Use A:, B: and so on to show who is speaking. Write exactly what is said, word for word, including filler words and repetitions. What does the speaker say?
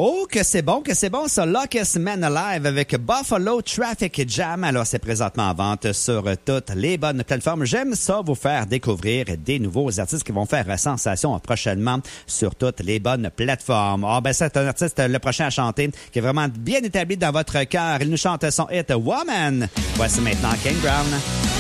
A: Oh, que c'est bon, que c'est bon, ça. Luckiest Man Alive avec Buffalo Traffic Jam. Alors, c'est présentement en vente sur toutes les bonnes plateformes. J'aime ça, vous faire découvrir des nouveaux artistes qui vont faire sensation prochainement sur toutes les bonnes plateformes. Ah, ben, c'est un artiste, le prochain à chanter, qui est vraiment bien établi dans votre cœur. Il nous chante son hit Woman. Voici maintenant Kane Brown.